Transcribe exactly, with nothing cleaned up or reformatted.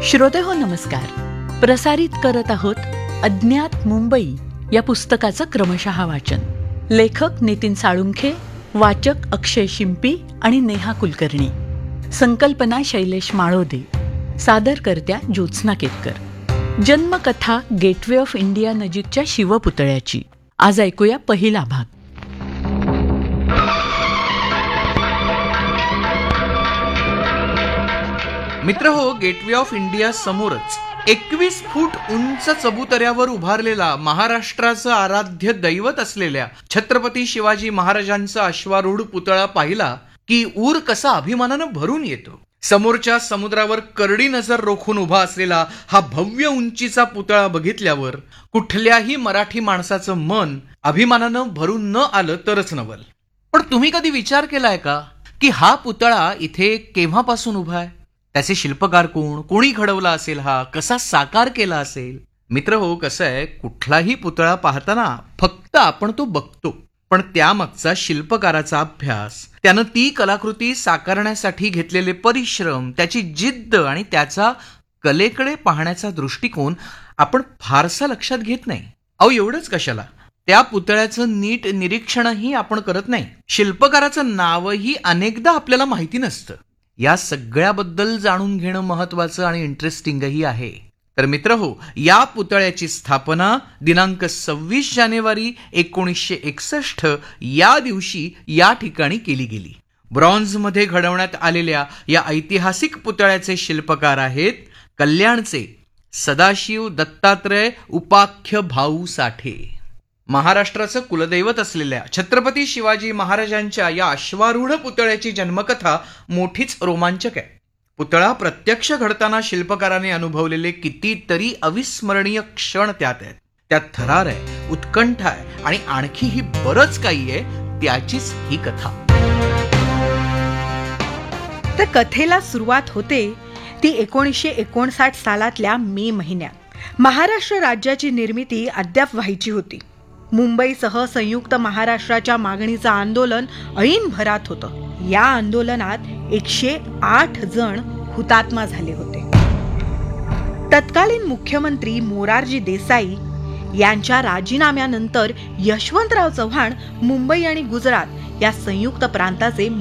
श्रोतेहो नमस्कार. प्रसारित करत आहोत अज्ञात मुंबई या पुस्तकाचं क्रमशः वाचन. लेखक नितीन साळुंखे, वाचक अक्षय शिंपी आणि नेहा कुलकर्णी. संकल्पना Shailesh Malode. सादरकर्त्या Jyotsna Ketkar. जन्मकथा gateway of India नजीकच्या शिवपुतळ्याची. आज ऐकूया पहिला भाग. मित्र हो, गेटवे ऑफ इंडिया समोरच एकवीस फूट उंच चबुतऱ्यावर उभारलेला महाराष्ट्राचं आराध्य दैवत असलेल्या छत्रपती शिवाजी महाराजांचा अश्वारूढ पुतळा पाहिला की ऊर कसा अभिमानानं भरून येतो. समोरच्या समुद्रावर करडी नजर रोखून उभा असलेला हा भव्य उंचीचा पुतळा बघितल्यावर कुठल्याही मराठी माणसाचं मन अभिमानानं भरून न आलं तरच नवल. पण तुम्ही कधी विचार केलाय का की हा पुतळा इथे केव्हापासून उभा आहे? त्याचे शिल्पकार कोण, कोणी घडवला असेल, हा कसा साकार केला असेल? मित्र हो, कसं आहे, कुठलाही पुतळा पाहताना फक्त आपण तो बघतो, पण त्यामागचा शिल्पकाराचा अभ्यास, त्यानं ती कलाकृती साकारण्यासाठी घेतलेले परिश्रम, त्याची जिद्द आणि त्याचा कलेकडे पाहण्याचा दृष्टिकोन आपण फारसा लक्षात घेत नाही. अहो, एवढंच कशाला, त्या पुतळ्याचं नीट निरीक्षणही आपण करत नाही. शिल्पकाराचं नावही अनेकदा आपल्याला माहिती नसतं. या सगळ्याबद्दल जाणून घेणं महत्वाचं आणि इंटरेस्टिंगही आहे. तर मित्र हो, या पुतळ्याची स्थापना दिनांक सव्वीस जानेवारी एकोणीसशे एकसष्ट या दिवशी या ठिकाणी केली गेली. ब्रॉन्झमध्ये घडवण्यात आलेल्या या ऐतिहासिक पुतळ्याचे शिल्पकार आहेत कल्याणचे सदाशिव दत्तात्रय उपाख्य भाऊ साठे. महाराष्ट्राचं कुलदैवत असलेल्या छत्रपती शिवाजी महाराजांच्या या अश्वारूढ पुतळ्याची जन्मकथा मोठीच रोमांचक आहे. पुतळा प्रत्यक्ष घडताना शिल्पकाराने अनुभवलेले कितीतरी अविस्मरणीय क्षण त्यात आहेत. त्यात थरार आहे, उत्कंठा आहे आणि आणखीही बरंच काही आहे. त्याचीच ही कथा. तर कथेला सुरुवात होते ती एकोणीसशे एकोणसाठ सालातल्या मे महिन्यात. महाराष्ट्र राज्याची निर्मिती अद्याप व्हायची होती. मुंबईसह संयुक्त महाराष्ट्राच्या मागणीचं आंदोलन ऐन भरात होतं. या आंदोलनात एकशे आठ जण हुतात्मा झाले होते. तत्कालीन मुख्यमंत्री मोरारजी देसाई यांच्या राजीनाम्यानंतर यशवंतराव चव्हाण मुंबई आणि गुजरात या संयुक्त प्रांताचे